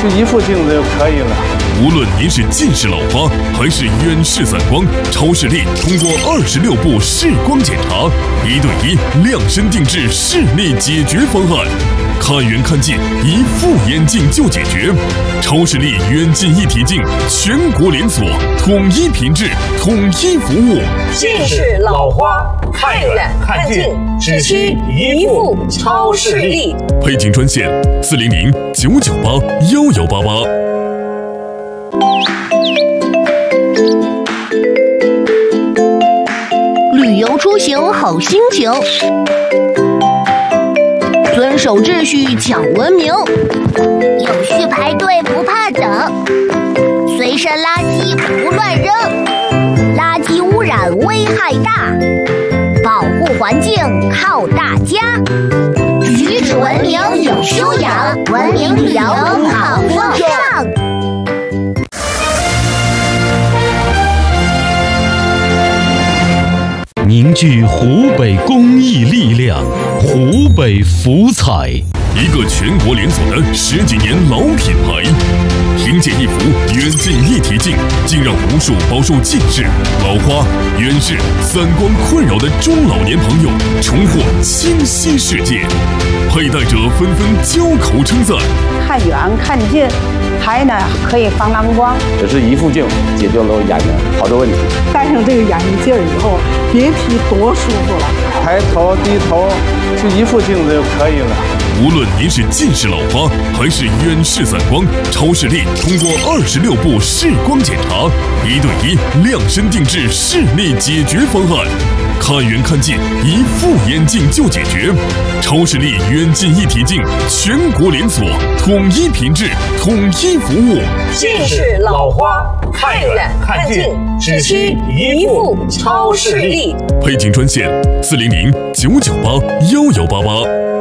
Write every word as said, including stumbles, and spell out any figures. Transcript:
就一副镜子就可以了。 无论您是近视老花还是远视散光，超视力通过二十六步视光检查，一对一量身定制视力解决方案。看远看近，一副眼镜就解决。超视力远近一体镜，全国连锁，统一品质，统一服务。 近视老花，看远看近，只需一副超视力。 配镜专线：四零零九九八幺幺八八。 旅游出行好心情，遵守秩序讲文明， 有序排队不怕等，随身垃圾不乱扔，垃圾污染危害大，保护环境靠大家，举止文明有修养，文明旅游好风尚。 凝聚湖北公益力量，湖北福彩， 一个全国连锁的十几年老品牌。凭借一副远近一体镜，竟让无数饱受近视、老花、远视、散光困扰的中老年朋友重获清晰世界。佩戴者纷纷交口称赞： 看远看近，还呢可以防蓝光。 只是一副镜解决了我眼睛好多问题。 戴上这个眼镜以后，别提多舒服了。 抬头低头就一副镜子就可以了。 无论您是近视老花还是远视散光，超视力通过二十六步视光检查，一对一量身定制视力解决方案。看远看近，一副眼镜就解决。超视力远近一体镜，全国连锁，统一品质，统一服务。 近视老花，看远看近，只需一副超视力。 配镜专线：四零零九九八幺幺八八。